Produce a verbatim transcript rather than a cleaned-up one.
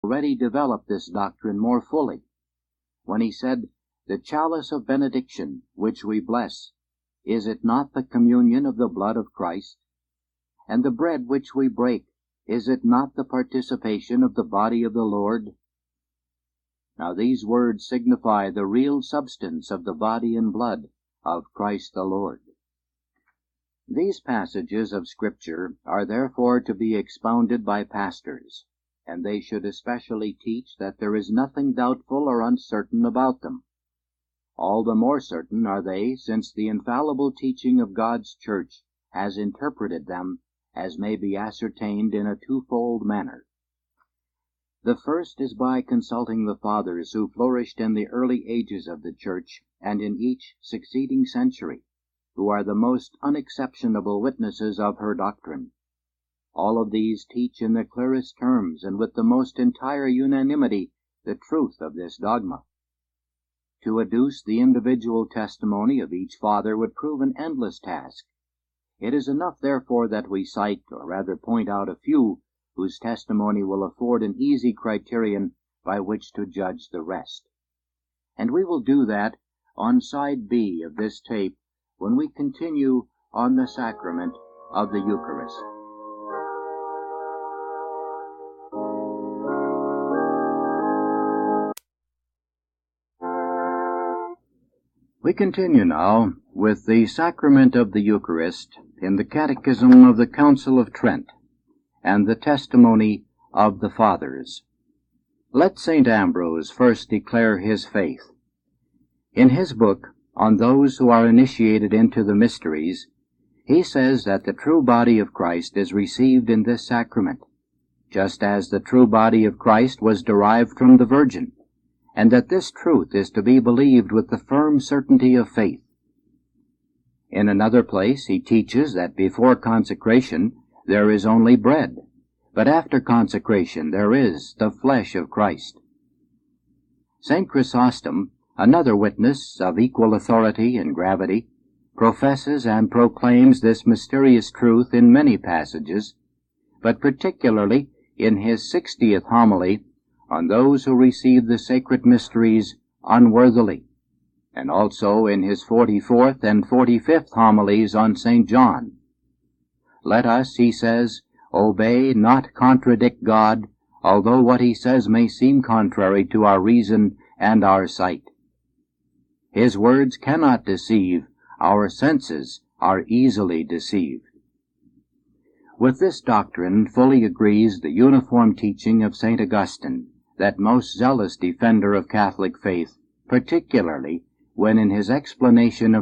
already developed this doctrine more fully when he said, "The chalice of benediction which we bless, is it not the communion of the blood of Christ? And the bread which we break, is it not the participation of the body of the Lord?" Now these words signify the real substance of the body and blood of Christ the Lord. These passages of Scripture are therefore to be expounded by pastors, and they should especially teach that there is nothing doubtful or uncertain about them. All the more certain are they, since the infallible teaching of God's church has interpreted them as may be ascertained in a twofold manner. The first is by consulting the fathers who flourished in the early ages of the church and in each succeeding century, who are the most unexceptionable witnesses of her doctrine. All of these teach in the clearest terms and with the most entire unanimity the truth of this dogma. To adduce the individual testimony of each father would prove an endless task. It is enough, therefore, that we cite, or rather point out a few, whose testimony will afford an easy criterion by which to judge the rest. And we will do that on side B of this tape when we continue on the sacrament of the Eucharist. We continue now with the sacrament of the Eucharist in the Catechism of the Council of Trent and the testimony of the Fathers. Let Saint Ambrose first declare his faith. In his book, On Those Who Are Initiated into the Mysteries, he says that the true body of Christ is received in this sacrament, just as the true body of Christ was derived from the Virgin, and that this truth is to be believed with the firm certainty of faith. In another place he teaches that before consecration there is only bread, but after consecration there is the flesh of Christ. Saint Chrysostom, another witness of equal authority and gravity, professes and proclaims this mysterious truth in many passages, but particularly in his sixtieth homily on those who receive the sacred mysteries unworthily, and also in his forty-fourth and forty-fifth homilies on Saint John. Let us, he says, obey, not contradict God, although what he says may seem contrary to our reason and our sight. His words cannot deceive, our senses are easily deceived. With this doctrine fully agrees the uniform teaching of Saint Augustine, that most zealous defender of Catholic faith, particularly when in his explanation of